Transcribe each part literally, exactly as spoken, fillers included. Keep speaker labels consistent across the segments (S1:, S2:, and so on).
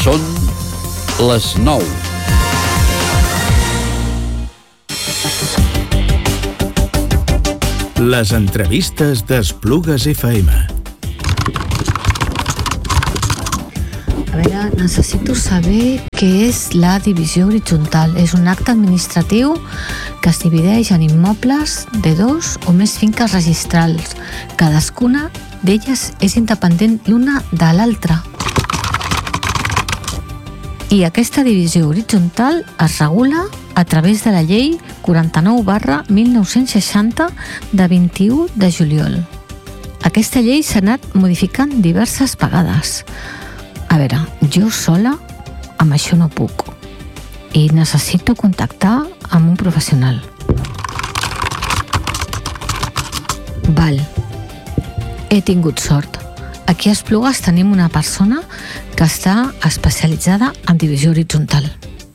S1: Són les nou.
S2: Les entrevistes d'Esplugues F M.
S3: A veure, necessito saber què és la divisió horitzontal. És un acte administratiu que es divideix en immobles de dos o més finques registrals. Cadascuna d'elles és independent l'una de l'altra. I aquesta divisió horitzontal es regula a través de la llei quaranta-nou barra mil nou-cents seixanta de vint-i-u de juliol. Aquesta llei s'ha anat modificant diverses vegades. A veure, jo sola amb això no puc i necessito contactar amb un professional. Val, he tingut sort. Aquí a Esplugues tenim una persona que està especialitzada en divisió horitzontal.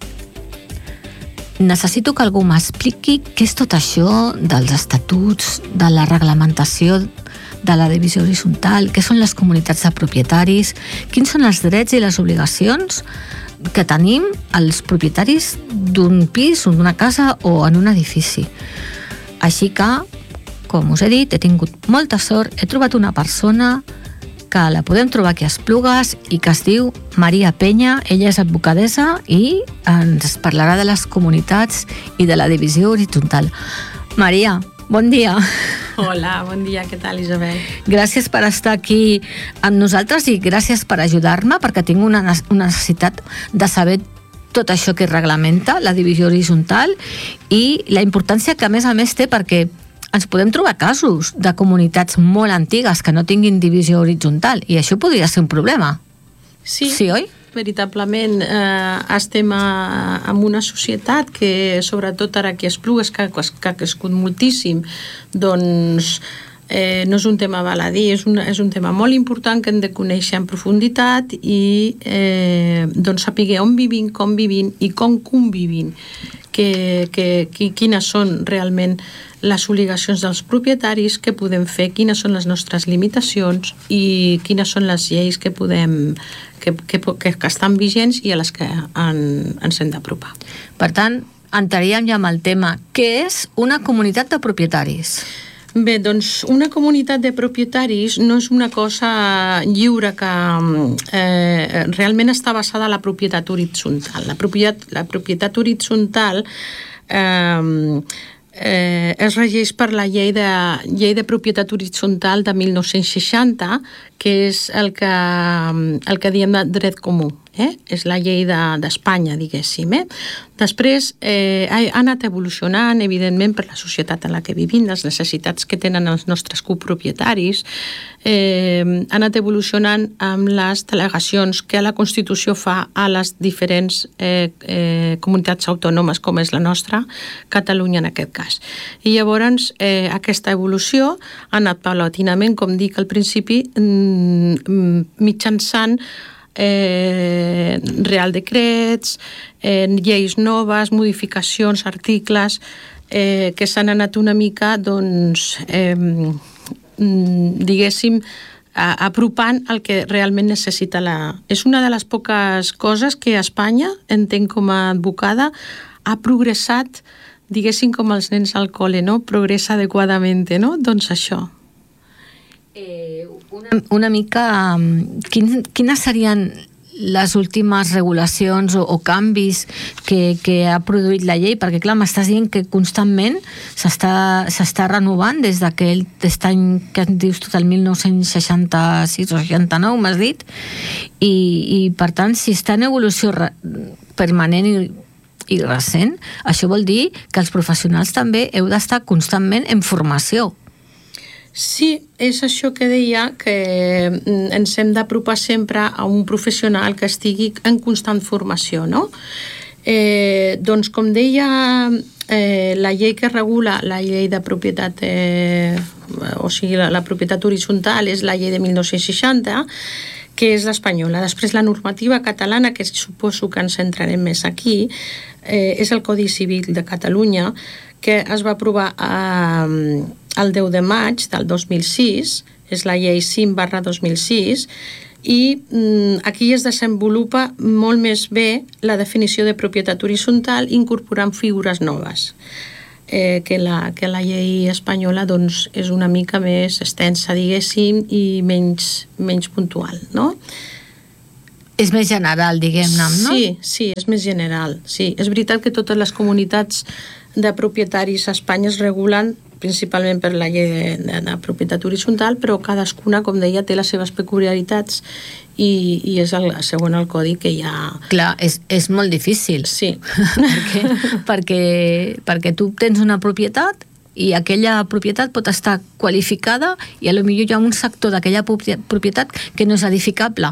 S3: Necessito que algú m'expliqui què és tot això dels estatuts, de la reglamentació de la divisió horitzontal, què són les comunitats de propietaris, quins són els drets i les obligacions que tenim els propietaris d'un pis o d'una casa o en un edifici. Així que, com us he dit, he tingut molta sort, he trobat una persona que la podem trobar aquí a Esplugues i que es diu Maria Penya. Ella és advocadessa i ens parlarà de les comunitats i de la divisió horitzontal. Maria, bon dia.
S4: Hola, bon dia, què tal, Isabel?
S3: Gràcies per estar aquí amb nosaltres i gràcies per ajudar-me, perquè tinc una, una necessitat de saber tot això que reglamenta la divisió horitzontal i la importància que a més a més té, perquè ens podem trobar casos de comunitats molt antigues que no tinguin divisió horitzontal i això podria ser un problema.
S4: Sí,
S3: sí, oi?
S4: Veritablement eh, estem a, en una societat que, sobretot ara aquí a Esplugues, que, que ha crescut moltíssim, doncs eh, no és un tema baladí, és, una, és un tema molt important que hem de conèixer en profunditat i eh, doncs saber on vivim, com vivim i com convivim, que, que, que, quines són realment les obligacions dels propietaris, què podem fer, quines són les nostres limitacions i quines són les lleis que podem que, que, que, que estan vigents i a les que en, ens hem d'apropar.
S3: Per tant, entraríem ja amb el tema. Què és una comunitat de propietaris?
S4: Bé, doncs una comunitat de propietaris no és una cosa lliure que eh, realment està basada en la propietat horitzontal. La propietat, la propietat horitzontal eh, eh, es regeix per la llei de, llei de propietat horitzontal de mil nou-cents seixanta, que és el que, el que diem de dret comú. Eh? És la llei d'Espanya, de, diguéssim. Eh? Després eh, ha anat evolucionant, evidentment, per la societat en la que vivim, les necessitats que tenen els nostres copropietaris, eh, ha anat evolucionant amb les delegacions que la Constitució fa a les diferents eh, eh, comunitats autònomes, com és la nostra, Catalunya en aquest cas. I llavors eh, aquesta evolució ha anat paulatinament, com dic al principi, mitjançant Eh, real decrets, eh, lleis noves, modificacions, articles eh, que s'han anat una mica, doncs, eh, diguéssim, a, apropant el que realment necessita la... És una de les poques coses que a Espanya, entenc com a advocada, ha progressat, diguéssim, com els nens al col·le, no? Progressa adequadament, no? Doncs això.
S3: Eh, una, una mica, quin, quines serien les últimes regulacions o, o canvis que, que ha produït la llei? Perquè, clar, m'estàs dient que constantment s'està renovant des d'aquell any que dius tot el mil nou-cents seixanta-sis o seixanta-nou, m'has dit, i, i per tant, si està en evolució re, permanent i, i recent, això vol dir que els professionals també heu d'estar constantment en formació.
S4: Sí, és això que deia, que ens hem d'apropar sempre a un professional que estigui en constant formació, no? Eh, doncs, com deia, eh, la llei que regula la llei de propietat, eh, o sigui, la, la propietat horitzontal és la llei de mil nou-cents seixanta, que és l'espanyola. Després, la normativa catalana, que suposo que ens centrarem més aquí, eh, és el Codi Civil de Catalunya, que es va aprovar eh, el deu de maig del dos mil sis, és la llei cinc barra dos mil sis, i mm, aquí es desenvolupa molt més bé la definició de propietat horitzontal incorporant figures noves. Eh, que, la, que la llei espanyola doncs, és una mica més extensa, diguéssim, i menys, menys puntual, no?
S3: És més general, diguem-ne, no?
S4: Sí, sí, és més general. Sí. És veritat que totes les comunitats de propietaris a Espanya es regulen principalment per la llei de, de, de propietat horitzontal, però cadascuna, com deia, té les seves peculiaritats i, i és el, segons el codi que hi ha...
S3: Clar, és, és molt difícil.
S4: Sí.
S3: perquè, perquè, perquè tu tens una propietat i aquella propietat pot estar qualificada i potser hi ha un sector d'aquella propietat que no és edificable,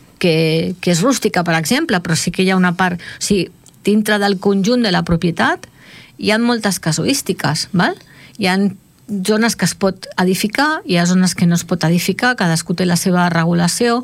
S3: que, que és rústica, per exemple, però sí que hi ha una part... O sigui, dintre del conjunt de la propietat hi ha moltes casuístiques, val? Hi ha zones que es pot edificar, hi ha zones que no es pot edificar, cadascú té la seva regulació,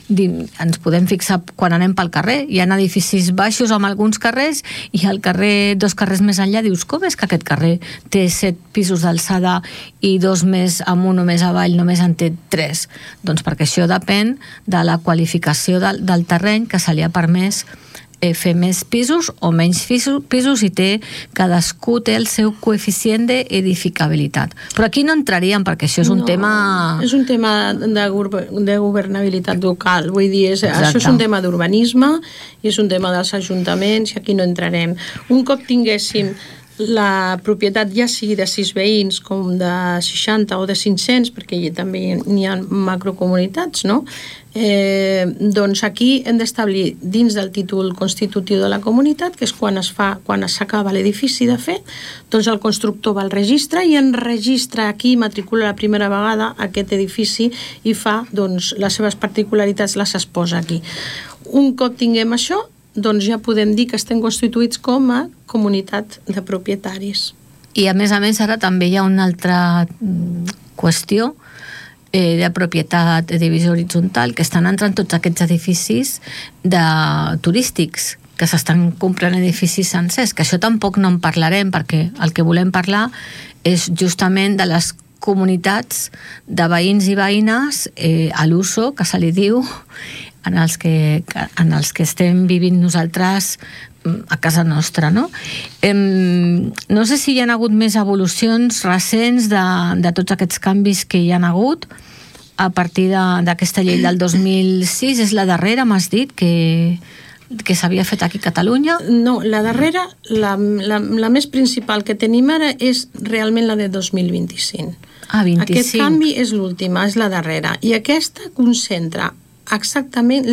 S3: ens podem fixar quan anem pel carrer, hi ha edificis baixos en alguns carrers i al carrer, dos carrers més enllà dius, com és que aquest carrer té set pisos d'alçada i dos més amunt o més avall només en té tres? Doncs perquè això depèn de la qualificació del, del terreny que se li ha permès fer més pisos o menys pisos i té, cadascú té el seu coeficient d'edificabilitat. Però aquí no entraríem perquè això és un
S4: no,
S3: tema...
S4: És un tema de, de governabilitat local, vull dir, és, això és un tema d'urbanisme i és un tema dels ajuntaments i aquí no entrarem. Un cop tinguéssim la propietat ja sigui de sis veïns com de seixanta o de cinc-cents, perquè també n'hi ha macrocomunitats, no? Eh, doncs aquí hem d'establir dins del títol constitutiu de la comunitat, que és quan es fa, quan s'acaba l'edifici de fer, doncs el constructor va al registre i enregistra aquí, matricula la primera vegada aquest edifici i fa, doncs, les seves particularitats les exposa aquí. Un cop tinguem això, doncs ja podem dir que estem constituïts com a comunitat de propietaris.
S3: I a més a més ara també hi ha una altra qüestió eh, de propietat de divisió horitzontal, que estan entrant tots aquests edificis de turístics, que s'estan comprant edificis sencers, que això tampoc no en parlarem, perquè el que volem parlar és justament de les comunitats de veïns i veïnes eh, a l'uso, que se li diu, en els que, en els que estem vivint nosaltres a casa nostra, no? Eh, no sé si hi ha hagut més evolucions recents de, de tots aquests canvis que hi ha hagut a partir d'aquesta llei del dos mil sis. És la darrera, m'has dit, que, que s'havia fet aquí a Catalunya?
S4: No, la darrera, la, la, la més principal que tenim ara és realment la de dos mil vint-i-cinc.
S3: Ah, vint-i-cinc.
S4: Aquest canvi és l'última, és la darrera. I aquesta concentra exactament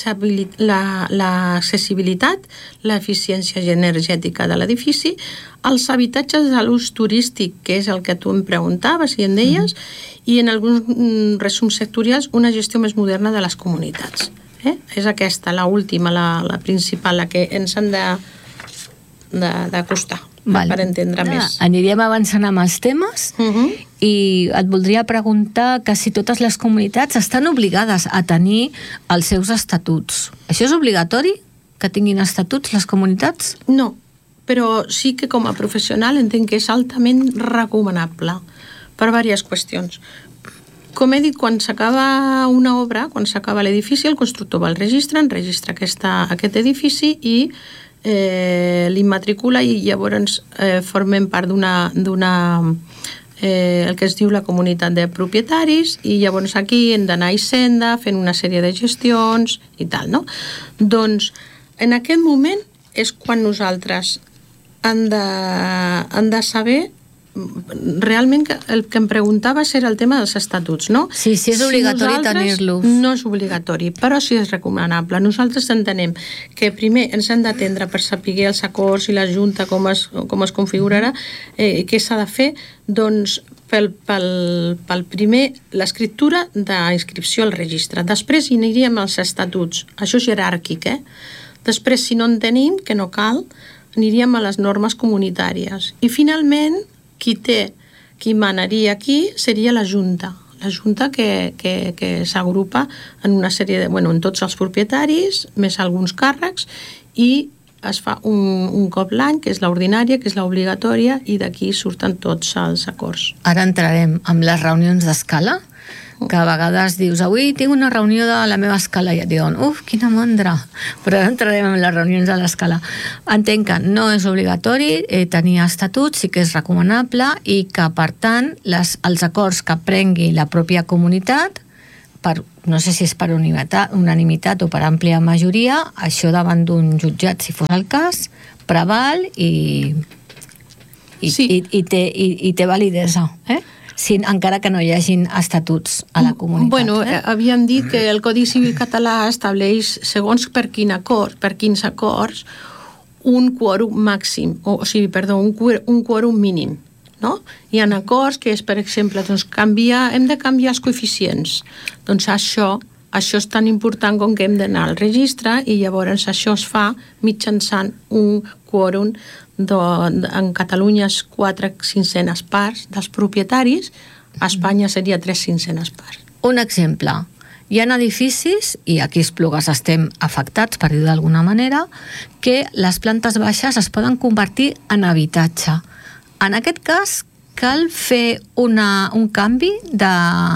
S4: l'accessibilitat, l'eficiència energètica de l'edifici, els habitatges de l'ús turístic, que és el que tu em preguntaves i em deies, mm. i en alguns resums sectorials una gestió més moderna de les comunitats. Eh? És aquesta, la última, la, la principal, la que ens han de, de, d'acostar. Val. Per entendre més.
S3: Aniríem avançant amb els temes uh-huh. i et voldria preguntar que si totes les comunitats estan obligades a tenir els seus estatuts. Això és obligatori, que tinguin estatuts les comunitats?
S4: No, però sí que com a professional entenc que és altament recomanable per diverses qüestions. Com he dit, quan s'acaba una obra, quan s'acaba l'edifici, el constructor va al registre, enregistra aquesta, aquest edifici i Eh, l'immatricula i llavors eh, formem part d'una, d'una eh, el que es diu la comunitat de propietaris i llavors aquí hem d'anar a Hisenda fent una sèrie de gestions i tal, no? Doncs en aquest moment és quan nosaltres hem de, hem de saber realment el que em preguntaves era el tema dels estatuts, no?
S3: Sí, sí és obligatori
S4: si
S3: tenir-los.
S4: No és obligatori, però sí és recomanable. Nosaltres entenem que primer ens hem d'atendre per saber els acords i la Junta com es, com es configurarà, eh, què s'ha de fer, doncs pel, pel, pel primer l'escriptura d'inscripció al registre. Després hi aniríem als estatuts. Això és jeràrquic, eh? Després, si no en tenim, que no cal, aniríem a les normes comunitàries. I finalment qui té, qui manaria aquí seria la Junta. La Junta que, que, que s'agrupa en una sèrie de, bueno, en tots els propietaris, més alguns càrrecs, i es fa un, un cop l'any, que és l'ordinària, que és l'obligatòria, i d'aquí surten tots els acords.
S3: Ara entrarem amb les reunions d'escala que a vegades dius, avui tinc una reunió de la meva escala, i et diuen, uf, quina mandra, però ara entrarem en les reunions a l'escala. Entenc que no és obligatori eh, tenir estatuts, sí que és recomanable, i que, per tant, les, els acords que prengui la pròpia comunitat, per, no sé si és per unanimitat, unanimitat o per àmplia majoria, això davant d'un jutjat, si fos el cas, preval i, i, sí. i, i, té, i, i té validesa, eh? Si, encara que no hi hagin estatuts a la comunitat.
S4: Bueno,
S3: eh?
S4: havíem dit que el Codi Civil català estableix, segons per quin acord, per quins acords, un quòrum màxim, o, o sigui, perdó, un, un quòrum mínim, no? Hi ha acords que és, per exemple, doncs, canviar, hem de canviar els coeficients. Doncs això, això és tan important com que hem d'anar al registre i llavors això es fa mitjançant un quòrum. En Catalunya és quatre cincenes parts dels propietaris, a Espanya seria tres cincenes parts.
S3: Un exemple, hi ha edificis, i aquí a Esplugues estem afectats, per dir d'alguna manera, que les plantes baixes es poden convertir en habitatge. En aquest cas, cal fer una, un canvi de,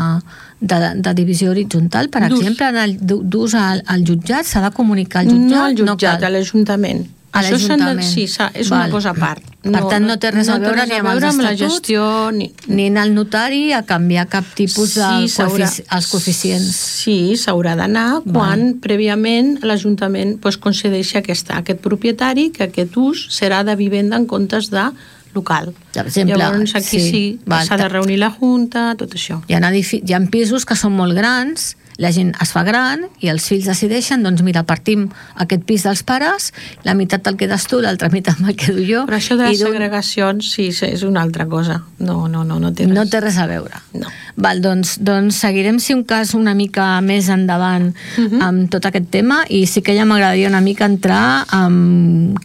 S3: de, de divisió horitzontal, per exemple, en el d'ús al, al jutjat, s'ha de comunicar al jutjat?
S4: No al jutjat, no a l'Ajuntament.
S3: A l'Ajuntament.
S4: Sí, és
S3: Val.
S4: Una cosa a part.
S3: Per no, tant, no té res
S4: no,
S3: a veure
S4: no
S3: ni amb els
S4: amb
S3: estatuts,
S4: la gestió, ni...
S3: ni anar al notari a canviar cap tipus
S4: sí,
S3: de coefici... els coeficients.
S4: Sí, s'haurà d'anar quan Val. prèviament l'Ajuntament pues, concedeixi aquesta, aquest propietari que aquest ús serà de vivenda en comptes de local.
S3: Per exemple,
S4: llavors aquí sí, sí s'ha de reunir la Junta, tot això.
S3: Hi ha, edific... hi ha pisos que són molt grans, la gent es fa gran i els fills decideixen, doncs mira, partim aquest pis dels pares, la meitat te'l quedes tu, l'altra meitat me'l quedo jo.
S4: Però això de les segregacions sí, és una altra cosa. No, no, no, no té res.
S3: No té res a veure.
S4: No.
S3: Val, doncs, doncs seguirem, si un cas, una mica més endavant uh-huh. amb tot aquest tema, i sí que ja m'agradaria una mica entrar amb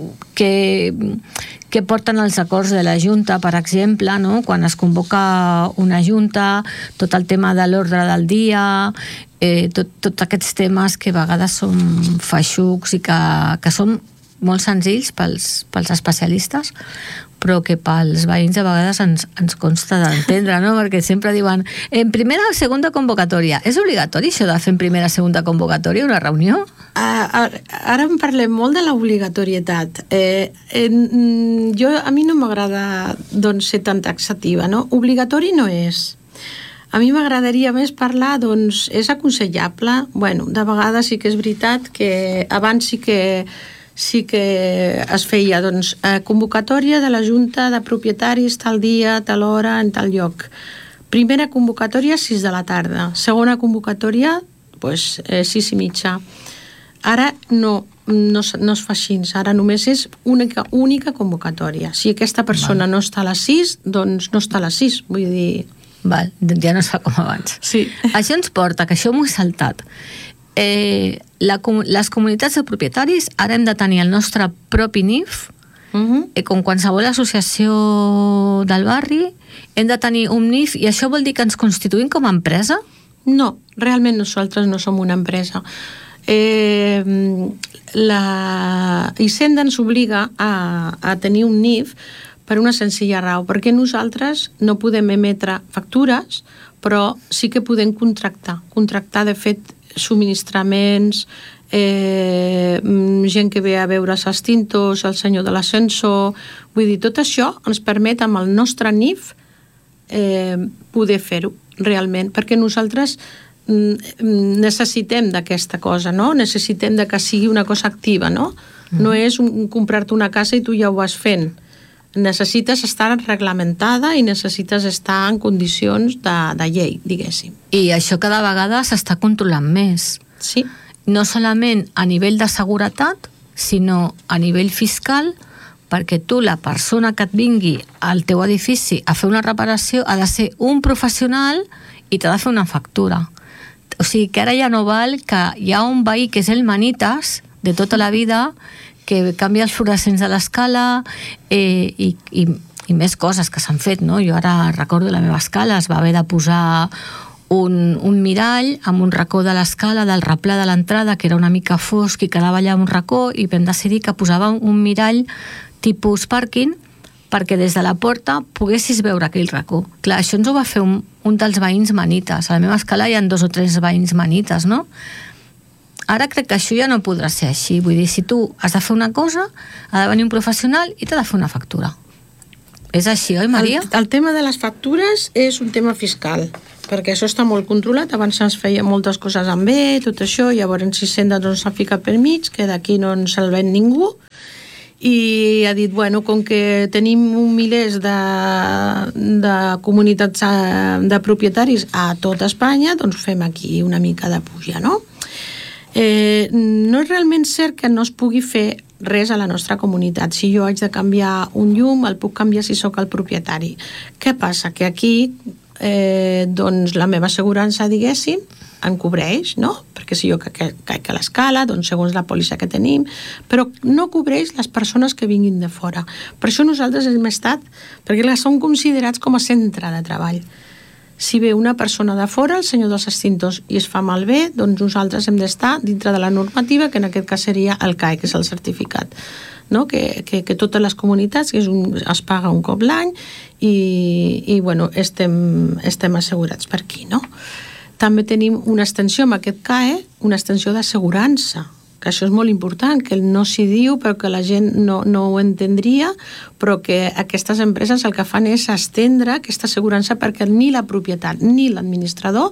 S3: que, que porten els acords de la Junta, per exemple, no? Quan es convoca una Junta, tot el tema de l'ordre del dia, eh, tot, tot aquests temes que a vegades són feixucs i que, que són molt senzills pels, pels especialistes, però que pels veïns a vegades ens, ens consta d'entendre, no? Perquè sempre diuen, en primera o segona convocatòria, és obligatori això de fer en primera o segona convocatòria una reunió?
S4: Uh, ara en parlem molt de l'obligatorietat. Eh, eh, jo, a mi no m'agrada doncs, ser tan taxativa, no? Obligatori no és. A mi m'agradaria més parlar, doncs, és aconsellable. Bueno, de vegades sí que és veritat que abans sí que sí que es feia doncs, eh, convocatòria de la Junta de Propietaris tal dia, tal hora, en tal lloc. Primera convocatòria, sis de la tarda. Segona convocatòria, pues, eh, sis i mitja. Ara no, no, no es fa així. Ara només és única, única convocatòria. Si aquesta persona Val. no està a les sis, doncs no està a les sis. Vull dir...
S3: Val, ja no es fa com abans.
S4: Sí.
S3: Això ens porta, que això m'ho he saltat. Eh, la, les comunitats de propietaris ara hem de tenir el nostre propi N I F, uh-huh. eh, com qualsevol associació del barri, hem de tenir un N I F, i això vol dir que ens constituïm com a empresa?
S4: No, realment nosaltres no som una empresa. Eh, la Hisenda ens obliga a, a tenir un N I F per una senzilla raó, perquè nosaltres no podem emetre factures, però sí que podem contractar. Contractar, de fet, subministraments, eh, gent que ve a veure els extintors, el senyor de l'ascensor, vull dir, tot això ens permet amb el nostre N I F eh, poder fer-ho realment, perquè nosaltres necessitem d'aquesta cosa, no? Necessitem de que sigui una cosa activa, no? Mm. No és un, comprar-te una casa i tu ja ho vas fent. Necessites estar reglamentada i necessites estar en condicions de, de llei, diguéssim.
S3: I això cada vegada s'està controlant més.
S4: Sí.
S3: No solament a nivell de seguretat, sinó a nivell fiscal, perquè tu, la persona que et vingui al teu edifici a fer una reparació, ha de ser un professional i t'ha de fer una factura. O sigui que ara ja no val que hi ha un veí que és el manites de tota la vida, que canvia els fluorescents de l'escala eh, i, i, i més coses que s'han fet, no? Jo ara recordo la meva escala, es va haver de posar un, un mirall amb un racó de l'escala del replà de l'entrada, que era una mica fosc i quedava allà un racó, i vam decidir que posava un mirall tipus pàrquing perquè des de la porta poguessis veure aquell racó. Clar, això ens ho va fer un, un dels veïns manites. A la meva escala hi ha dos o tres veïns manites, no? Ara crec que això ja no podrà ser així. Vull dir, si tu has de fer una cosa, ha de venir un professional i t'ha de fer una factura. És així, oi, Maria?
S4: El, el tema de les factures és un tema fiscal, perquè això està molt controlat. Abans es feia moltes coses amb bé, tot això, llavors si Hisenda doncs s'ha ficat per mig, que d'aquí no ens el ven ningú, i ha dit, bueno, com que tenim un milers de, de comunitats de propietaris a tot Espanya, doncs fem aquí una mica de puja, no? Eh, no és realment cert que no es pugui fer res a la nostra comunitat. Si jo haig de canviar un llum, el puc canviar si sóc el propietari. Què passa? Que aquí eh, doncs la meva assegurança, diguéssim, em cobreix, no? Perquè si jo caic a l'escala, doncs segons la pòlissa que tenim, però no cobreix les persones que vinguin de fora. Per això nosaltres hem estat, perquè som considerats com a centre de treball. Si ve una persona de fora, el senyor dels extintors, i es fa malbé, doncs nosaltres hem d'estar dintre de la normativa, que en aquest cas seria el C A E, que és el certificat, no? que, que, que totes les comunitats que és un, es paga un cop l'any i, i bueno, estem, estem assegurats per aquí, no? També tenim una extensió amb aquest C A E, una extensió d'assegurança, que això és molt important, que no s'hi diu però que la gent no, no ho entendria, però que aquestes empreses el que fan és estendre aquesta assegurança perquè ni la propietat ni l'administrador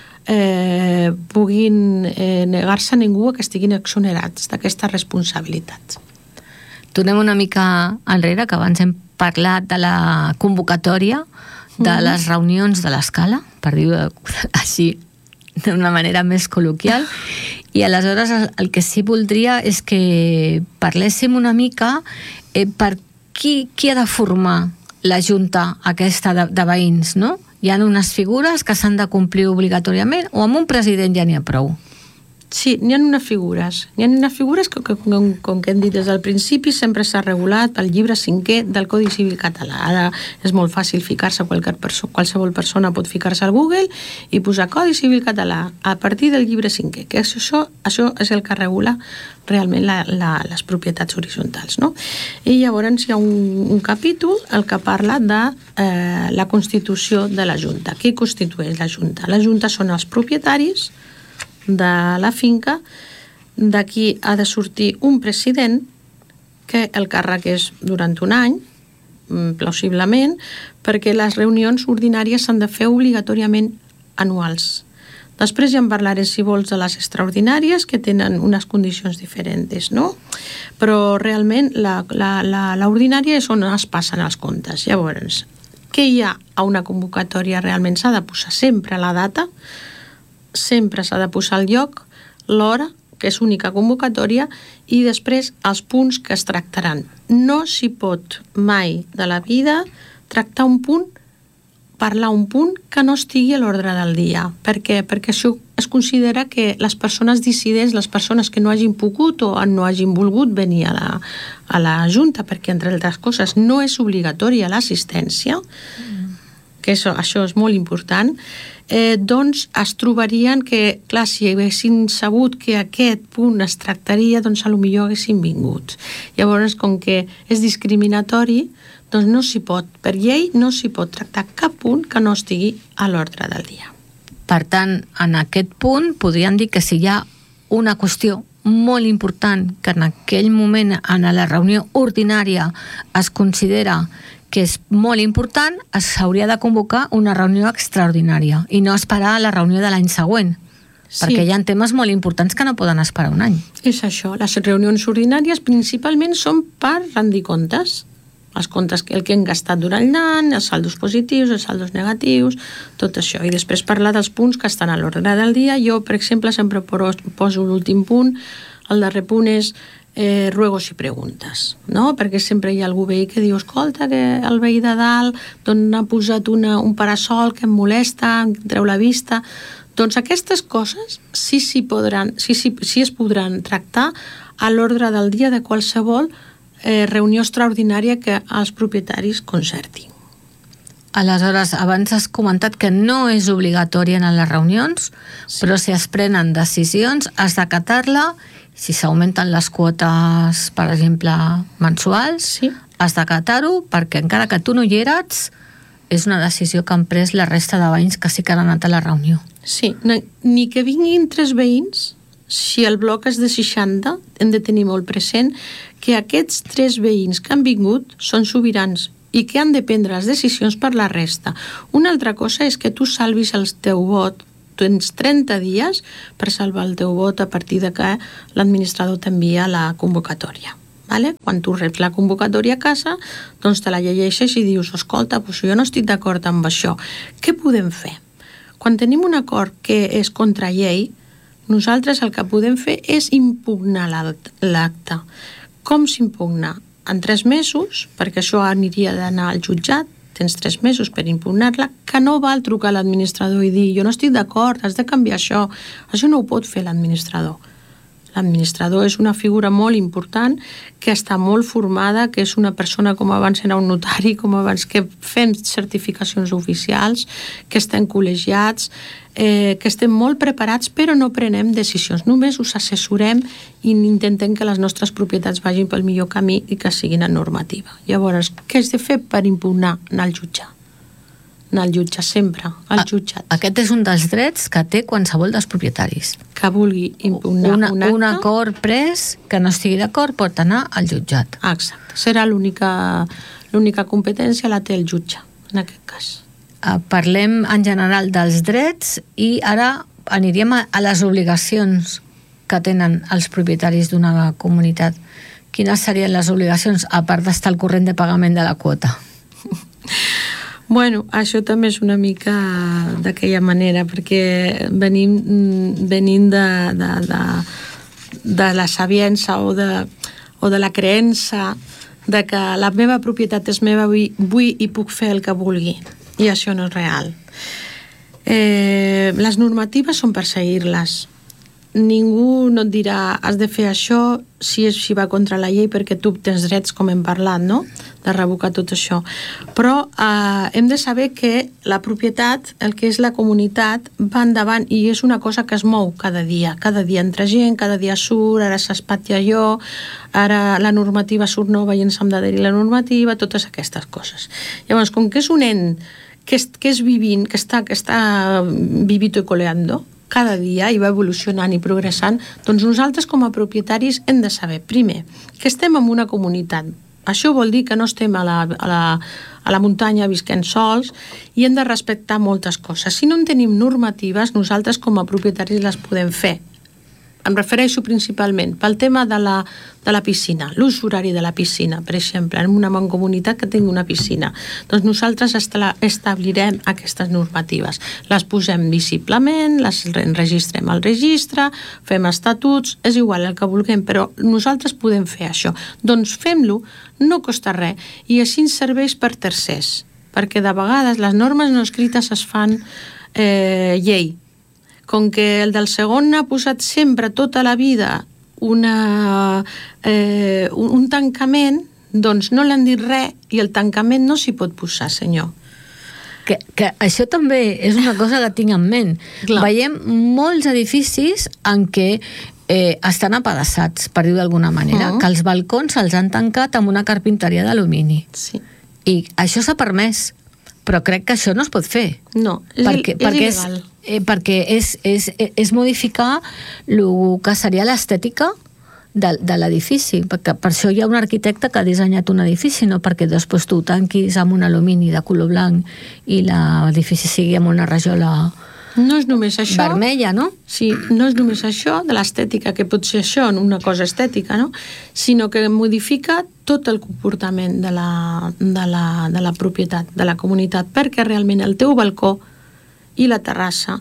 S4: eh, puguin eh, negar-se a ningú que estiguin exonerats d'aquesta responsabilitat.
S3: Tornem una mica enrere, que abans hem parlat de la convocatòria de les reunions de l'escala, per dir-ho així d'una manera més col·loquial, i aleshores el que sí voldria és que parléssim una mica eh, per qui, qui ha de formar la junta aquesta de, de veïns, no? Hi ha unes figures que s'han de complir obligatòriament o amb un president ja n'hi ha prou?
S4: Sí, n'hi ha unes figures. N'hi ha unes figures que, que com, com que hem dit des del principi, sempre s'ha regulat pel llibre cinquè del Codi Civil català. Ara és molt fàcil ficar-se, qualsevol persona pot ficar-se al Google i posar Codi Civil català a partir del llibre cinquè, que això, això és el que regula realment la, la, les propietats horitzontals, no? I llavors hi ha un, un capítol el que parla de eh, la constitució de la Junta. Qui constitueix la Junta? La Junta són els propietaris de la finca. D'aquí ha de sortir un president, que el càrrec és durant un any, plausiblement, perquè les reunions ordinàries s'han de fer obligatòriament anuals. Després ja en parlaré, si vols, de les extraordinàries, que tenen unes condicions diferents, no? Però realment la, la, la, la ordinària és on es passen els comptes. Llavors, què hi ha a una convocatòria? Realment s'ha de posar sempre la data, sempre s'ha de posar el lloc, l'hora, que és única convocatòria, i després els punts que es tractaran. No s'hi pot mai de la vida tractar un punt, parlar un punt que no estigui a l'ordre del dia. Per què? Perquè això es considera que les persones dissidents, les persones que no hagin pogut o no hagin volgut venir a la, a la Junta, perquè entre altres coses no és obligatòria l'assistència, mm. que això, això és molt important, eh, doncs es trobarien que, clar, si haguessin sabut que aquest punt es tractaria, doncs a lo millor haguessin vingut. Llavors, com que és discriminatori, doncs no s'hi pot, per llei no s'hi pot tractar cap punt que no estigui a l'ordre del dia.
S3: Per tant, en aquest punt podríem dir que si hi ha una qüestió molt important que en aquell moment, en la reunió ordinària, es considera que és molt important, s'hauria de convocar una reunió extraordinària i no esperar a la reunió de l'any següent, sí. Perquè hi ha temes molt importants que no poden esperar un any.
S4: És això, les reunions ordinàries principalment són per rendir comptes, els comptes, el que hem gastat durant l'any, els saldos positius, els saldos negatius, tot això, i després parlar dels punts que estan a l'ordre del dia. Jo, per exemple, sempre poso l'últim punt, el darrer punt és Eh, ruegos i preguntes, no? Perquè sempre hi ha algú veí que diu, escolta, que el veí de dalt doncs ha posat una, un parasol que em molesta, em treu la vista. Doncs aquestes coses sí, sí, podran, sí, sí, sí es podran tractar a l'ordre del dia de qualsevol eh, reunió extraordinària que els propietaris concertin.
S3: Aleshores, abans has comentat que no és obligatòria en les reunions, sí. Però si es prenen decisions, has d'acatar-la. Si s'augmenten les quotes, per exemple, mensuals,
S4: sí.
S3: has d'acatar-ho perquè encara que tu no hi eres, és una decisió que han pres la resta de veïns que sí que han anat a la reunió.
S4: Sí, ni que vinguin tres veïns, si el bloc és de seixanta, hem de tenir molt present que aquests tres veïns que han vingut són sobirans i que han de prendre les decisions per la resta. Una altra cosa és que tu salvis el teu vot. Tens trenta dies per salvar el teu vot a partir de que l'administrador t'envia la convocatòria. Vale? Quan tu reps la convocatòria a casa, doncs te la llegeixes i dius, escolta, doncs jo no estic d'acord amb això. Què podem fer? Quan tenim un acord que és contra llei, nosaltres el que podem fer és impugnar l'acte. Com s'impugna? En tres mesos, perquè això aniria d'anar al jutjat, tens tres mesos per impugnar-la, que no val trucar a l'administrador i dir jo no estic d'acord, has de canviar això. Això no ho pot fer l'administrador. L'administrador és una figura molt important que està molt formada, que és una persona com abans era un notari, com abans que fem certificacions oficials, que estem col·legiats, eh, que estem molt preparats però no prenem decisions. Només us assessorem i intentem que les nostres propietats vagin pel millor camí i que siguin en normativa. Llavors, què has de fer per impugnar? Anar al jutge. Anar al jutge sempre, al jutjat.
S3: Aquest és un dels drets que té qualsevol dels propietaris.
S4: Que vulgui impugnar
S3: una,
S4: un acte.
S3: Un acord pres que no estigui d'acord pot anar al jutjat.
S4: Exacte. Serà l'única l'única competència la té el jutge, en aquest cas.
S3: Uh, parlem en general dels drets i ara aniríem a, a les obligacions que tenen els propietaris d'una comunitat. Quines serien les obligacions, a part d'estar al corrent de pagament de la quota?
S4: Bueno, això també és una mica d'aquella manera, perquè venim, venim de, de, de, de la sabiença o de, o de la creença de que la meva propietat és meva, vull, vull i puc fer el que vulgui. I això no és real. Eh, les normatives són per seguir-les. Ningú no et dirà has de fer això si, és, si va contra la llei perquè tu tens drets, com hem parlat, no? De revocar tot això. Però eh, hem de saber que la propietat, el que és la comunitat, va endavant i és una cosa que es mou cada dia. Cada dia entra gent, cada dia surt, ara s'espatlla allò, ara la normativa surt nova i ens hem d'adherir a la normativa, totes aquestes coses. Llavors, com que és un ent que és, que és vivint, que està, que està vivito i coleando, cada dia i va evolucionant i progressant, doncs nosaltres com a propietaris hem de saber, primer, que estem en una comunitat. Això vol dir que no estem a la, a la, a la muntanya visquent sols i hem de respectar moltes coses. Si no en tenim normatives, nosaltres com a propietaris les podem fer. Em refereixo principalment pel tema de la, de la piscina, l'ús horari de la piscina, per exemple, en una mancomunitat que tingui una piscina. Doncs nosaltres establirem aquestes normatives. Les posem visiblement, les enregistrem al registre, fem estatuts, és igual el que vulguem, però nosaltres podem fer això. Doncs fem-lo, no costa res, i així ens serveix per tercers, perquè de vegades les normes no escrites es fan eh, llei. Com que el del segon ha posat sempre tota la vida una, eh, un, un tancament, doncs no l'han dit res i el tancament no s'hi pot posar, senyor.
S3: Que, que això també és una cosa que tinc en ment. Clar. Veiem molts edificis en què eh, estan apedaçats, per dir d'alguna manera, uh-huh. que els balcons els han tancat amb una carpinteria d'alumini.
S4: Sí.
S3: I això s'ha permès, però crec que això no es pot fer.
S4: No, és,
S3: perquè,
S4: és
S3: perquè
S4: il·legal.
S3: És, eh, perquè és, és, és modificar el que seria l'estètica de, de l'edifici, perquè per això hi ha un arquitecte que ha dissenyat un edifici, no perquè després tu tanquis amb un alumini de color blanc i l'edifici sigui amb una rajola
S4: no és només això,
S3: vermella, no?
S4: Sí, no és només això de l'estètica, que pot ser això, una cosa estètica, no? Sinó que modifica tot el comportament de la, de la, de la propietat, de la comunitat, perquè realment el teu balcó i la terrassa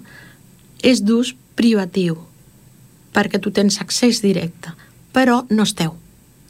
S4: és d'ús privatiu, perquè tu tens accés directe, però no és teu.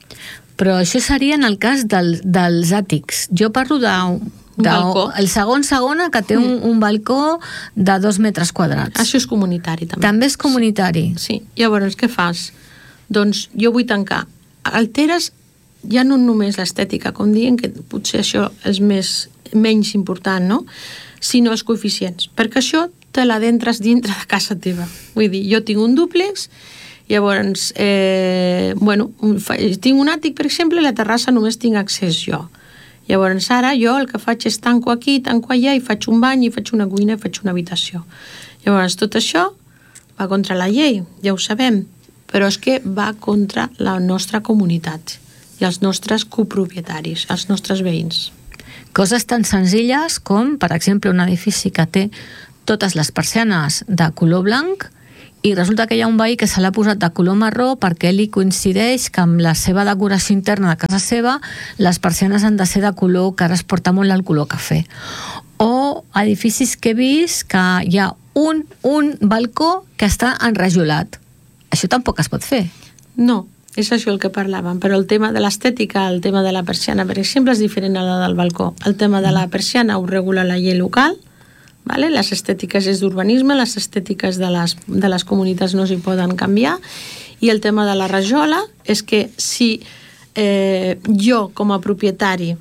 S3: Però això seria en el cas del, dels àtics. Jo parlo de, de
S4: balcó.
S3: El segon segona que té un, un balcó de dos metres quadrats.
S4: Això és comunitari, també.
S3: També és comunitari.
S4: Sí. sí. Llavors, què fas? Doncs jo vull tancar. Alteres ja no només l'estètica, com diuen, que potser això és més, menys important, no? Sinó els coeficients, perquè això te l'adentres dintre de casa teva. Vull dir, jo tinc un dúplex Llavors, eh, bueno, fa, tinc un àtic, per exemple, i la terrassa només tinc accés jo. Llavors, ara jo el que faig és tanco aquí, tanco allà, i faig un bany, i faig una cuina, i faig una habitació. Llavors, tot això va contra la llei, ja ho sabem, però és que va contra la nostra comunitat i els nostres copropietaris, els nostres veïns.
S3: Coses tan senzilles com, per exemple, un edifici que té totes les persianes de color blanc i resulta que hi ha un veí que se l'ha posat de color marró perquè li coincideix que amb la seva decoració interna de casa seva les persianes han de ser de color que ara es porta molt el color cafè. O edificis que he vist que hi ha un, un balcó que està enrajolat. Això tampoc es pot fer.
S4: No, és això el que parlàvem, però el tema de l'estètica, el tema de la persiana, per exemple, és diferent a la del balcó. El tema de la persiana ho regula la llei local, vale? Les estètiques és d'urbanisme, les estètiques de les, de les comunitats no s'hi poden canviar, i el tema de la rajola és que si eh, jo com a propietari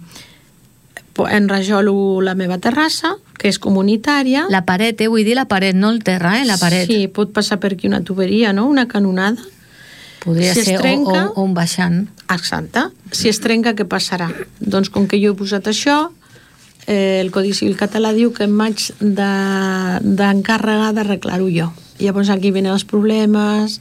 S4: enrajolo la meva terrassa, que és comunitària...
S3: La paret, eh? Vull dir la paret, no el terra, eh? La paret.
S4: Sí, pot passar per aquí una tuberia, no? Una canonada.
S3: Podria si ser trenca, o, o un baixant.
S4: Exacte. Si es trenca, què passarà? Doncs com que jo he posat això, eh, el Codi Civil català diu que em vaig d'encarregar de, d'arreglar-ho jo. Llavors aquí venen els problemes,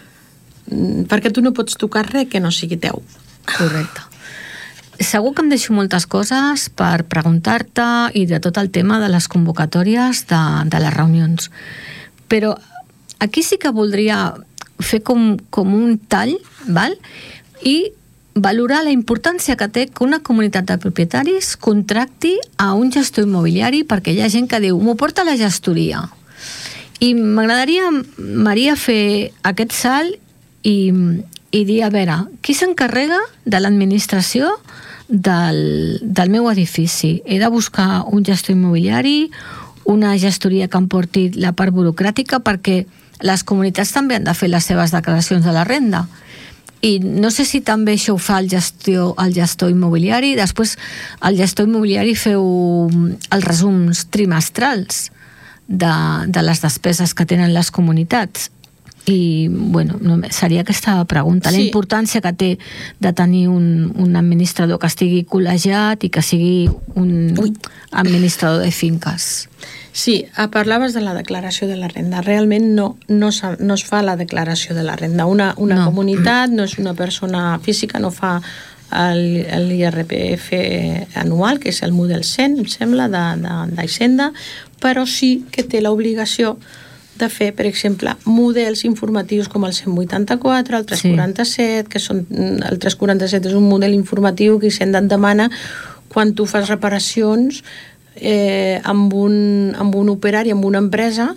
S4: perquè tu no pots tocar res que no sigui teu.
S3: Correcte. Segur que em deixo moltes coses per preguntar-te i de tot el tema de les convocatòries de, de les reunions. Però aquí sí que voldria fer com, com un tall, val? I valorar la importància que té que una comunitat de propietaris contracti a un gestor immobiliari, perquè hi ha gent que diu, m'ho porta la gestoria. I m'agradaria, Maria, fer aquest salt i, i dir, a veure, qui s'encarrega de l'administració del, del meu edifici? He de buscar un gestor immobiliari, una gestoria que em porti la part burocràtica, perquè les comunitats també han de fer les seves declaracions de la renda. I no sé si també això ho fa el gestor, el gestor immobiliari. Després, el gestor immobiliari feu els resums trimestrals de, de les despeses que tenen les comunitats. I, bueno, seria aquesta pregunta. Sí. La importància que té de tenir un, un administrador que estigui col·legiat i que sigui un Ui. administrador de finques.
S4: Sí, parlaves de la declaració de la renda. Realment no, no, no es fa la declaració de la renda. Una, una no. comunitat no és una persona física, no fa l'I R P F anual, que és el model cent, em sembla, d'Hisenda, però sí que té l'obligació de fer, per exemple, models informatius com el cent vuitanta-quatre, el tres quaranta-set, sí. que són, el tres quaranta-set és un model informatiu que Hisenda et demana quan tu fas reparacions eh, amb, un, amb un operari, amb una empresa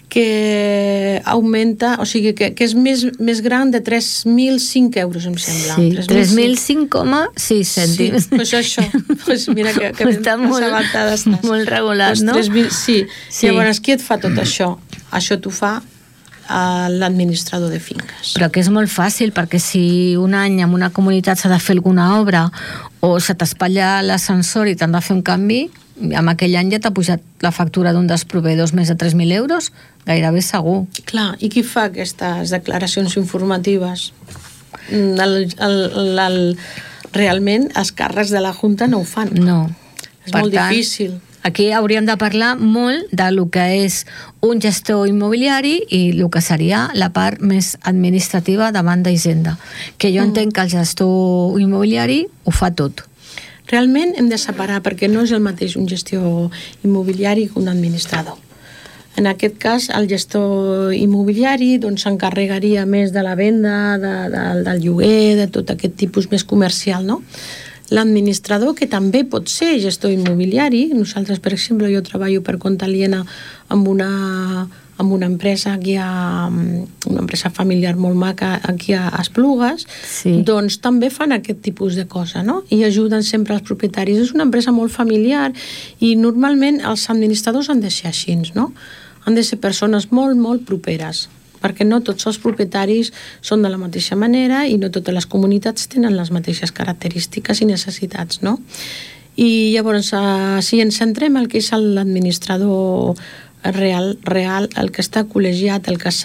S4: que augmenta, o sigui, que, que és més, més gran de tres mil cinc euros, em sembla.
S3: Sí, tres mil cinc coma sis cèntims.
S4: Sí, doncs això. Pues mira que, que
S3: està molt, molt regulat,
S4: pues
S3: no?
S4: tres mil, sí. sí. Llavors, qui et fa tot això? Això t'ho fa l'administrador de finques.
S3: Però que és molt fàcil, perquè si un any en una comunitat s'ha de fer alguna obra o se t'espatlla l'ascensor i t'han de fer un canvi, amb aquell any ja t'ha pujat la factura d'un dels proveïdors més de tres mil euros, gairebé segur.
S4: Clar, i qui fa aquestes declaracions informatives? El, el, el, el, realment els càrrecs de la Junta no ho fan.
S3: No.
S4: És per molt tant, difícil.
S3: Aquí hauríem de parlar molt de lo que és un gestor immobiliari i el que seria la part més administrativa davant d'Hisenda. Que jo mm. entenc que el gestor immobiliari ho fa tot.
S4: Realment hem de separar, perquè no és el mateix un gestor immobiliari que un administrador. En aquest cas, el gestor immobiliari doncs, s'encarregaria més de la venda, de, de, del lloguer, de tot aquest tipus més comercial, no? L'administrador, que també pot ser gestor immobiliari, nosaltres, per exemple, jo treballo per compte aliena amb una, amb una empresa aquí a, una empresa familiar molt maca aquí a Esplugues, sí. Doncs també fan aquest tipus de cosa, no? I ajuden sempre els propietaris. És una empresa molt familiar i normalment els administradors han de ser així, no? Han de ser persones molt, molt properes, perquè no tots els propietaris són de la mateixa manera i no totes les comunitats tenen les mateixes característiques i necessitats, no? I llavors, si ens centrem el que és l'administrador real, real, el que està col·legiat, el que sap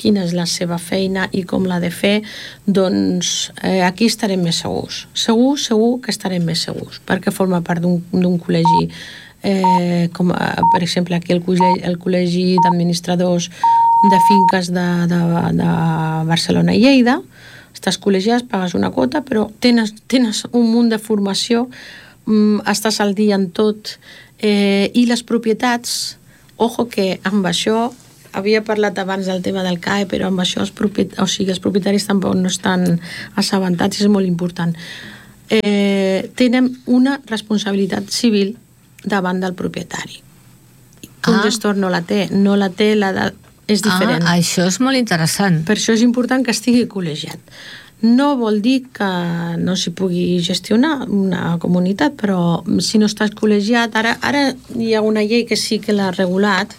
S4: quina és la seva feina i com l'ha de fer, doncs eh, aquí estarem més segurs. Segur, segur que estarem més segurs, perquè forma part d'un col·legi, eh, com per exemple aquí el col·legi, el col·legi d'administradors de finques de, de, de Barcelona i Lleida. Estàs col·legiat, pagues una quota, però tens, tens un munt de formació, mm, estàs al dia en tot, eh, i les propietats, ojo que amb això, havia parlat abans del tema del C A E, però amb això els, propiet... o sigui, els propietaris tampoc no estan assabentats, és molt important. Eh, tenen una responsabilitat civil davant del propietari. Un
S3: Ah.
S4: gestor no la té, no la té, la de... és diferent.
S3: Ah, això és molt interessant.
S4: Per això és important que estigui col·legiat. No vol dir que no s'hi pugui gestionar una comunitat, però si no estàs col·legiat, ara, ara hi ha una llei que sí que l'ha regulat,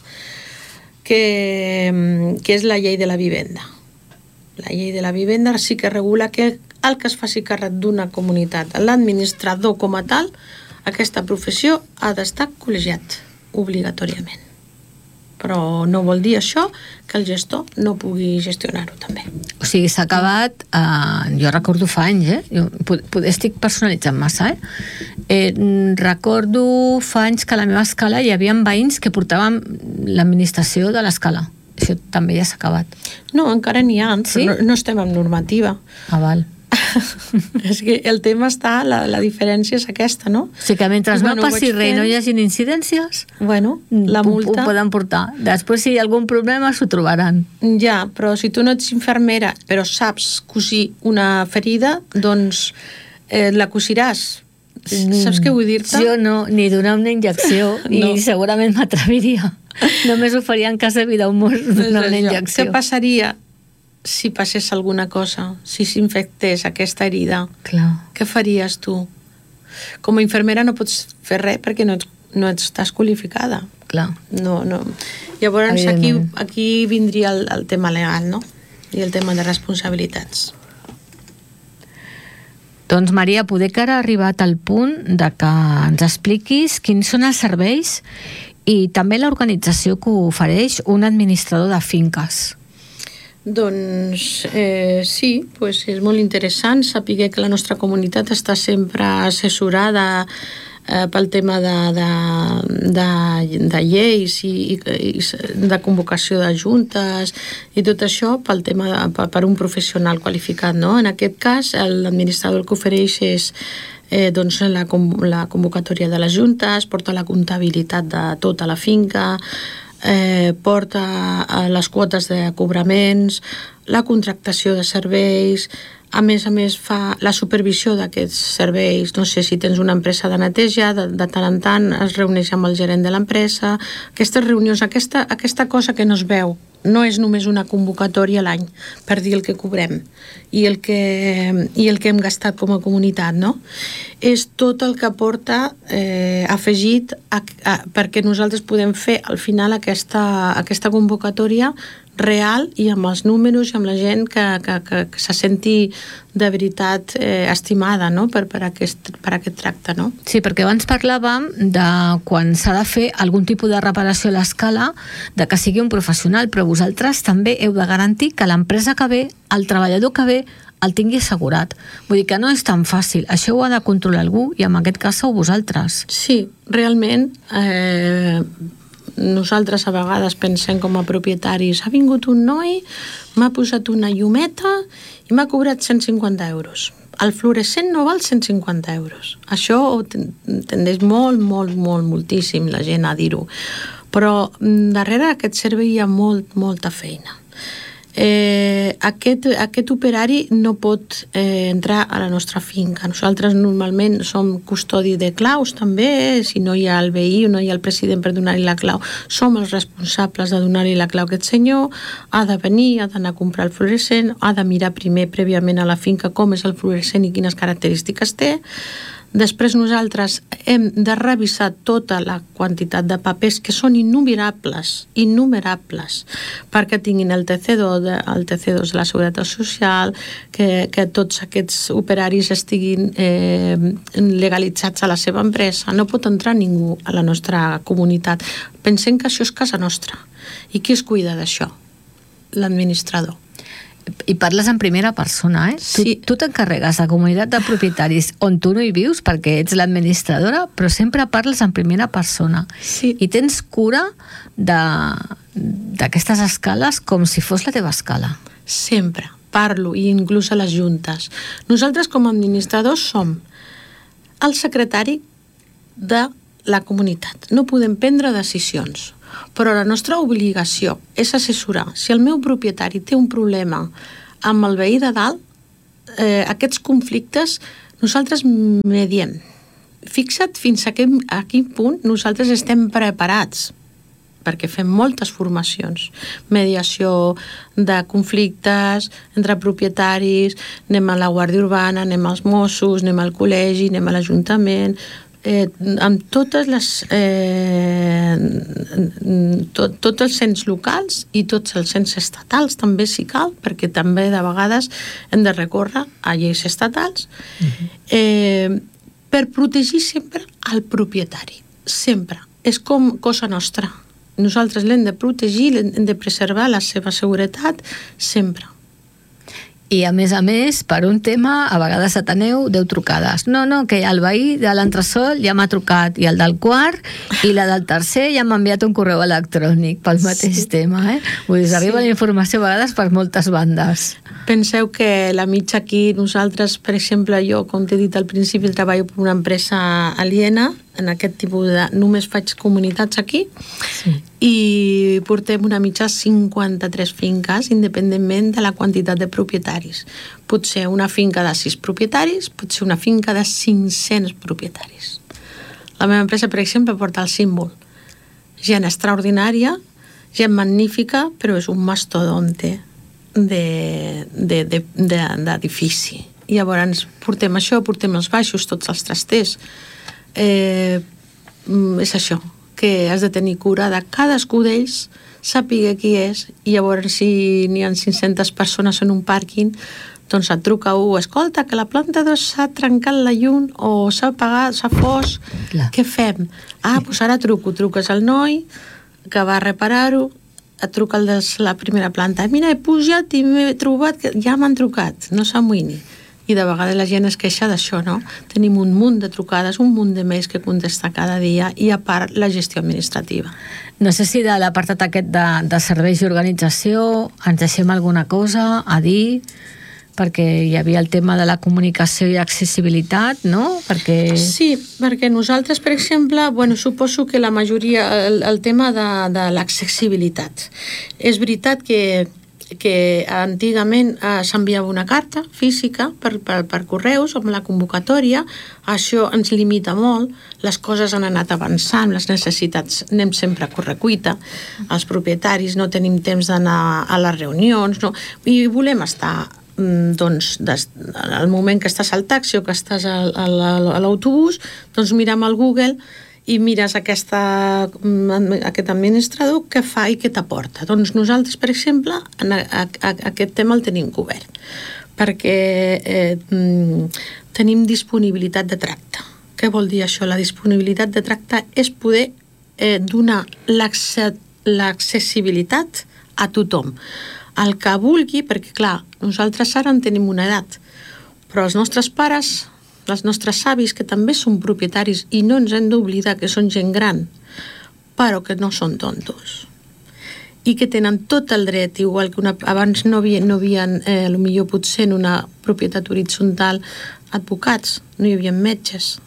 S4: que, que és la llei de la vivenda. La llei de la vivenda sí que regula que el que es faci càrrec d'una comunitat, l'administrador com a tal, aquesta professió ha d'estar col·legiat obligatòriament. Però no vol dir això que el gestor no pugui gestionar-ho també.
S3: O sigui, s'ha acabat, eh, jo recordo fa anys, eh? Jo, poder estic personalitzant massa, eh? eh? Recordo fa anys que a la meva escala hi havia veïns que portaven l'administració de l'escala. Això també ja s'ha acabat.
S4: No, encara n'hi ha,
S3: sí?
S4: no, no estem en normativa.
S3: Ah, val.
S4: És que el tema està, la, la diferència és aquesta, no?
S3: O sigui que mentre
S4: Bueno,
S3: no passi
S4: vaig
S3: res i
S4: fent-
S3: no hi hagi incidències,
S4: Bueno, la
S3: ho-
S4: multa...
S3: ho poden portar. Després, si hi ha algun problema, s'ho trobaran.
S4: Ja, però si tu no ets infermera, però saps cosir una ferida, doncs eh, la cosiràs. Saps què vull dir-te?
S3: Jo no, ni donar una injecció, i
S4: No.
S3: segurament m'atreviria. Només ho faria en cas de vida o mort donar una
S4: És això.
S3: injecció.
S4: Què passaria si passés alguna cosa, si s'infectés aquesta herida?
S3: Clar.
S4: Què faries tu? Com a infermera no pots fer res perquè no, ets, no estàs qualificada.
S3: Clar.
S4: No, no. Llavors aquí,
S3: Evidentment.
S4: aquí vindria el, el tema legal, no? I el tema de responsabilitats.
S3: Doncs, Maria, poder que ara ha arribat al punt de que ens expliquis quins són els serveis i també l'organització que ofereix un administrador de finques.
S4: Doncs eh, sí, pues és molt interessant saber que la nostra comunitat està sempre assessorada eh, pel tema de, de, de, de lleis i, i, i de convocació de juntes i tot això pel tema de, per, per un professional qualificat, no? En aquest cas, l'administrador que ofereix és eh, doncs la, la convocatòria de les juntes, porta la comptabilitat de tota la finca, Eh, porta a les quotes de cobraments, la contractació de serveis, a més a més fa la supervisió d'aquests serveis. No sé si tens una empresa de neteja, de, de tant en tant es reuneix amb el gerent de l'empresa. Aquestes reunions, aquesta, aquesta cosa que no es veu, no és només una convocatòria a l'any per dir el que cobrem i el que, i el que hem gastat com a comunitat, no? És tot el que porta eh, afegit a, a, perquè nosaltres podem fer al final aquesta, aquesta convocatòria real i amb els números i amb la gent que, que, que, que se senti de veritat eh, estimada, no? per, per, aquest, per aquest tracte, no?
S3: Sí, perquè abans parlàvem de quan s'ha de fer algun tipus de reparació a l'escala, de que sigui un professional, però vosaltres també heu de garantir que l'empresa que ve, el treballador que ve, el tingui assegurat. Vull dir que no és tan fàcil. Això ho ha de controlar algú i en aquest cas sou vosaltres.
S4: Sí, realment eh, nosaltres a vegades pensem com a propietaris, ha vingut un noi, m'ha posat una llumeta i m'ha cobrat cent cinquanta euros. El fluorescent no val cent cinquanta euros. Això ho tendeix molt, molt, molt, moltíssim la gent a dir-ho. Però darrere d'aquest servei hi ha molt, molta feina. Eh, aquest, aquest operari no pot eh, entrar a la nostra finca. Nosaltres normalment som custodi de claus també, eh? Si no hi ha el veí o no hi ha el president per donar-li la clau, som els responsables de donar-li la clau a aquest senyor. Ha de venir, ha d'anar a comprar el fluorescent, ha de mirar primer prèviament a la finca com és el fluorescent i quines característiques té. Després nosaltres hem de revisar tota la quantitat de papers que són innumerables, innumerables, perquè tinguin el T C dos, el T C dos de la Seguretat Social, que, que tots aquests operaris estiguin eh, legalitzats a la seva empresa. No pot entrar ningú a la nostra comunitat. Pensem que això és casa nostra. I qui es cuida d'això? l'administrador.
S3: I parles en primera persona, eh?
S4: Sí.
S3: Tu, tu t'encarregues de comunitat de propietaris on tu no hi vius perquè ets l'administradora, però sempre parles en primera persona.
S4: Sí.
S3: I tens cura d'aquestes escales com si fos la teva escala.
S4: Sempre. Parlo, i inclús a les juntes. Nosaltres, com a administradors, som el secretari de la comunitat. No podem prendre decisions, però la nostra obligació és assessorar. Si el meu propietari té un problema amb el veí de dalt, eh, aquests conflictes nosaltres mediem. Fixa't fins a quin, a quin punt nosaltres estem preparats, perquè fem moltes formacions. Mediació de conflictes entre propietaris, anem a la Guàrdia Urbana, anem als Mossos, anem al col·legi, anem a l'Ajuntament, eh, amb totes les eh, tot, tots els cens locals i tots els cens estatals també si cal, perquè també de vegades hem de recórrer a lleis estatals, uh-huh. eh, per protegir sempre el propietari, sempre. És com cosa nostra. Nosaltres l'hem de protegir, l'hem de preservar la seva seguretat sempre.
S3: I a més a més, per un tema, a vegades ateneu deu trucades. No, no, que el veí de l'entresòl ja m'ha trucat, i el del quart, i la del tercer ja m'ha enviat un correu electrònic pel mateix sí. tema, eh? Vull dir, arriba sí. la informació a vegades per moltes bandes.
S4: Penseu que la mitja aquí, nosaltres, per exemple, jo, com t'he dit al principi, treballo per una empresa aliena, en aquest tipus de... Només faig comunitats aquí, sí. i portem una mitja cinquanta-tres finques, independentment de la quantitat de propietaris. Pot ser una finca de sis propietaris, pot ser una finca de cinc-cents propietaris. La meva empresa, per exemple, porta el símbol. Gent extraordinària, gent magnífica, però és un mastodonte d'edifici. I llavors portem això, portem els baixos, tots els trasters. Eh, és això, que has de tenir cura de cadascú d'ells, sàpiga qui és, i llavors si n'hi ha cinc-centes persones en un pàrquing, doncs et truca un, escolta, que la planta dos s'ha trencat la llum o s'ha apagat, s'ha fos, clar. Què fem? Ah, doncs ara truco, truques al noi que va reparar-ho, et truca el de la primera planta, mira, he pujat i m'he trobat que ja m'han trucat, no s'amoïni. I de vegades la gent es queixa d'això, no? Tenim un munt de trucades, un munt de mails que contestar cada dia i a part la gestió administrativa.
S3: No sé si de l'apartat aquest de, de serveis i organització ens deixem alguna cosa a dir, perquè hi havia el tema de la comunicació i accessibilitat, no? Perquè...
S4: Sí, perquè nosaltres, per exemple, bueno, suposo que la majoria, el, el tema de, de l'accessibilitat. És veritat que que antigament eh, s'enviava una carta física per, per, per correus amb la convocatòria. Això ens limita molt, les coses han anat avançant, les necessitats anem sempre a correcuita, els propietaris no tenim temps d'anar a les reunions, no? I volem estar doncs, des, al moment que estàs al taxi o que estàs a, a, a l'autobús, doncs miram al Google i mires aquesta, aquest administrador què fa i què t'aporta. Doncs nosaltres, per exemple, en a, a, a, aquest tema el tenim cobert, perquè eh, tenim disponibilitat de tracte. Què vol dir això? La disponibilitat de tracte és poder eh, donar l'accessibilitat a tothom. El que vulgui, perquè clar, nosaltres ara en tenim una edat, però els nostres pares, els nostres avis, que també són propietaris i no ens hem d'oblidar que són gent gran, però que no són tontos i que tenen tot el dret, igual que una, abans no havien, no havien eh, potser potser en una propietat horitzontal advocats, no hi havia metges,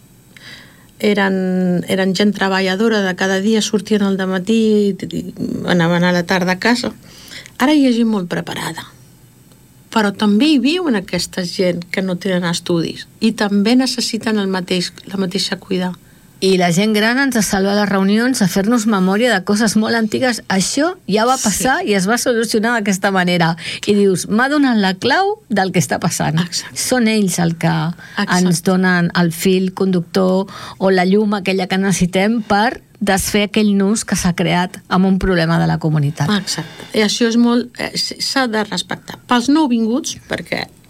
S4: eren, eren gent treballadora, de cada dia sortien al dematí i anaven a la tarda a casa. Ara hi ha gent molt preparada, però també hi viuen aquesta gent que no tenen estudis i també necessiten el mateix, la mateixa cuidar.
S3: I la gent gran ens salva les reunions a fer-nos memòria de coses molt antigues. Això ja va passar sí. i es va solucionar d'aquesta manera. I dius, m'ha donat la clau del que està passant. Exacte. Són ells el que Exacte. Ens donen el fil conductor o la llum aquella que necessitem per desfer aquell nus que s'ha creat amb un problema de la comunitat.
S4: Exacte. I això és molt... s'ha de respectar. Pels nouvinguts, perquè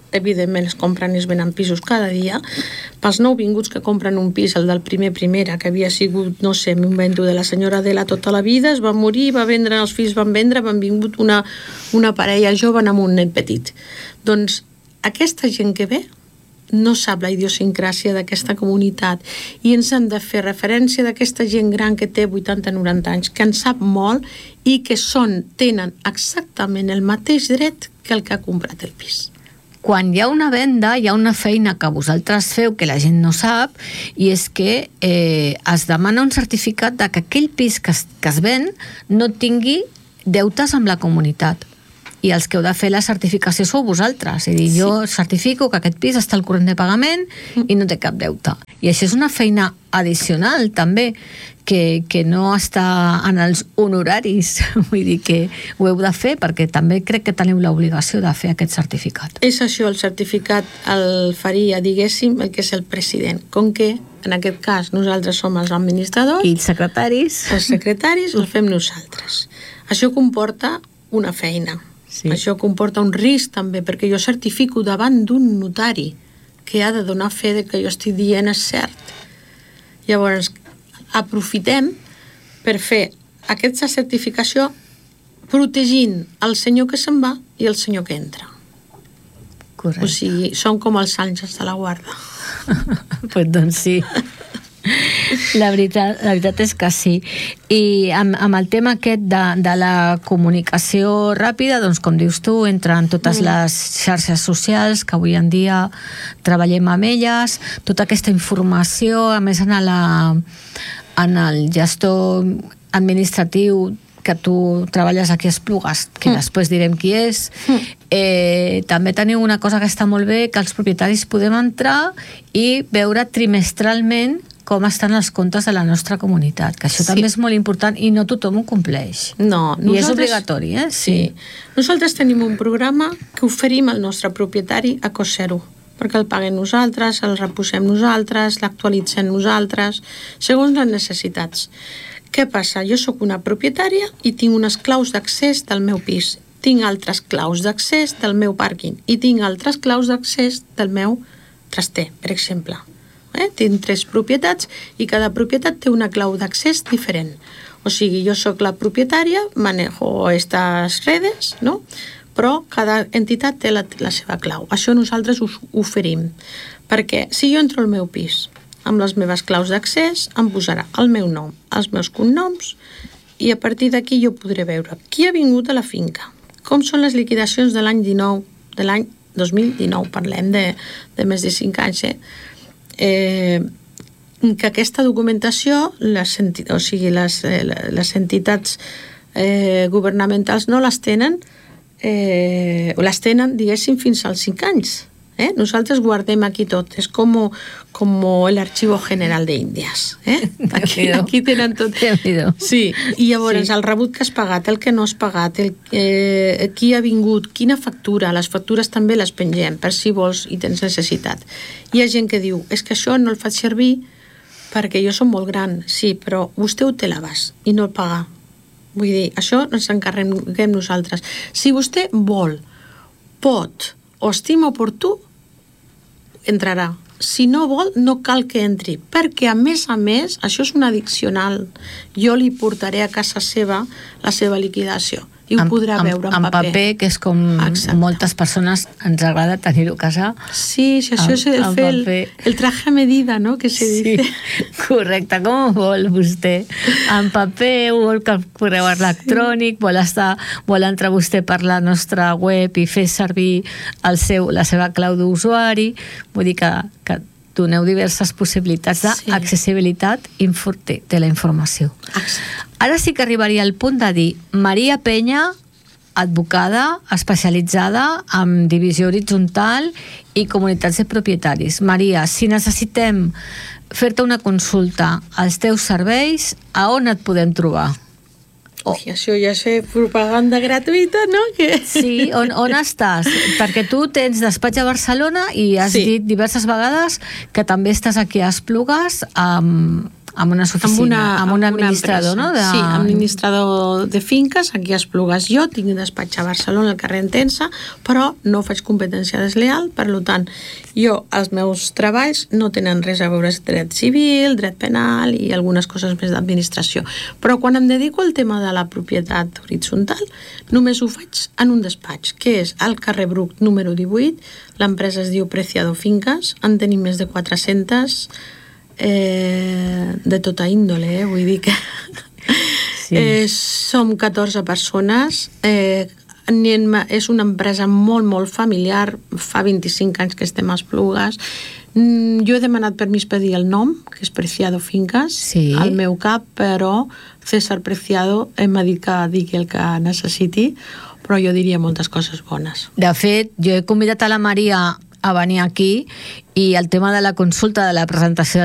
S4: evidentment es compren i es venen pisos cada dia. Pels nouvinguts que compren un pis, el del primer primera, que havia sigut, no sé, m'invento, de la senyora Adela tota la vida, es va morir, va vendre, els fills van vendre, van vingut una, una parella jove amb un nen petit. Doncs aquesta gent que ve no sap la idiosincràsia d'aquesta comunitat i ens hem de fer referència d'aquesta gent gran que té vuitanta noranta anys, que en sap molt i que són, tenen exactament el mateix dret que el que ha comprat el pis.
S3: Quan hi ha una venda, hi ha una feina que vosaltres feu que la gent no sap, i és que eh, es demana un certificat de que aquell pis que es, que es ven no tingui deutes amb la comunitat. I els que heu de fer la certificació sou vosaltres. És a dir, jo sí. certifico que aquest pis està al corrent de pagament i no té cap deute. I això és una feina addicional, també, que, que no està en els honoraris. Vull dir que ho heu de fer, perquè també crec que teniu l'obligació de fer aquest certificat.
S4: És això, el certificat el faria, diguéssim, el que és el president. Com que, en aquest cas, nosaltres som els administradors...
S3: I els secretaris.
S4: Els secretaris el fem nosaltres. Això comporta una feina. Sí. Això comporta un risc també, perquè jo certifico davant d'un notari que ha de donar fe de que jo estic dient és cert. Llavors, aprofitem per fer aquesta certificació protegint el senyor que se'n va i el senyor que entra.
S3: Correcte.
S4: O sigui, són com els àngels de la guarda.
S3: Pues doncs sí. La veritat, la veritat és que sí. I amb, amb el tema aquest de, de la comunicació ràpida, doncs com dius tu, entren totes mm. les xarxes socials que avui en dia treballem amb elles, tota aquesta informació, a més en, la, en el gestor administratiu que tu treballes aquí a Esplugues, que mm. després direm qui és, mm. eh, també teniu una cosa que està molt bé, que els propietaris podem entrar i veure trimestralment com estan els comptes de la nostra comunitat, que això sí. també és molt important i no tothom ho compleix.
S4: No,
S3: I és obligatori, eh?
S4: Sí. sí. Nosaltres tenim un programa que oferim al nostre propietari a cost zero, perquè el paguem nosaltres, el reposem nosaltres, l'actualitzem nosaltres, segons les necessitats. Què passa? Jo sóc una propietària i tinc unes claus d'accés del meu pis, tinc altres claus d'accés del meu pàrquing i tinc altres claus d'accés del meu traster, per exemple. Eh? Tinc tres propietats i cada propietat té una clau d'accés diferent. O sigui, jo sóc la propietària, manejo estas redes, no? Però cada entitat té la, la seva clau. Això nosaltres us oferim. Perquè si jo entro al meu pis amb les meves claus d'accés, em posarà el meu nom, els meus cognoms, i a partir d'aquí jo podré veure qui ha vingut a la finca, com són les liquidacions de l'any dinou, de l'any dos mil dinou, parlem de, de més de cinc anys, eh? Eh, que aquesta documentació les, enti- o sigui, les, eh, les entitats eh, governamentals no les tenen eh, o les tenen, diguéssim, fins als cinc anys. Eh? Nosaltres guardem aquí tot, és com, com el Archivo General de Índies. Eh? Aquí, aquí tenen tot. Sí. I llavors sí. el rebut que has pagat, el que no has pagat, el, eh, qui ha vingut, quina factura, les factures també les pengem per si vols i tens necessitat. Hi ha gent que diu, és que això no el faig servir perquè jo som molt gran. Sí, però vostè ho té a l'abast i no el paga. Vull dir, això ens encarreguem nosaltres. Si vostè vol, pot o estima oportú, entrarà. Si no vol, no cal que entri, perquè a més a més, això és un addicional. Jo li portaré a casa seva la seva liquidació i ho
S3: en,
S4: podrà
S3: en,
S4: veure en,
S3: en
S4: paper.
S3: paper, que és com Exacte. Moltes persones ens agrada tenir-ho a casa.
S4: Sí, si això és el, fer el, el traje a medida, no?, que se
S3: sí,
S4: dice.
S3: Correcte, com vol vostè? En paper, vol que el correu electrònic, sí. vol, estar, vol entrar vostè per la nostra web i fer servir el seu, la seva clau d'usuari, vull dir que, que doneu diverses possibilitats d'accessibilitat sí. de la informació.
S4: Exacte.
S3: Ara sí que arribaria al punt de dir Maria Penya, advocada especialitzada en divisió horitzontal i comunitats de propietaris. Maria, si necessitem fer-te una consulta als teus serveis, a on et podem trobar?
S4: Oh. I això ja és propaganda gratuïta, no? Que...
S3: Sí, on, on estàs? Perquè tu tens despatx a Barcelona i has sí. dit diverses vegades que també estàs aquí a Esplugues, um, amb una oficina, amb, una, amb un administrador,
S4: una
S3: no? De...
S4: Sí, administrador de finques, aquí a Esplugues jo, tinc despatx a Barcelona, al carrer Entença, però no faig competència desleal, per tant, jo, els meus treballs no tenen res a veure amb dret civil, dret penal i algunes coses més d'administració. Però quan em dedico al tema de la propietat horitzontal, només ho faig en un despatx, que és al carrer Bruc número divuit, l'empresa es diu Preciado Finques, en tenim més de quatre-centes, Eh, de tota índole, eh? Vull dir que sí. eh, som catorze persones, eh, és una empresa molt, molt familiar, fa vint-i-cinc anys que estem a Esplugues. Mm, jo he demanat permís per dir el nom, que és Preciado Finques,
S3: sí. Al
S4: meu cap, però César Preciado m'ha dit que digui el que necessiti, però jo diria moltes coses bones.
S3: De fet, jo he convidat a la Maria a venir aquí i el tema de la consulta, de la presentació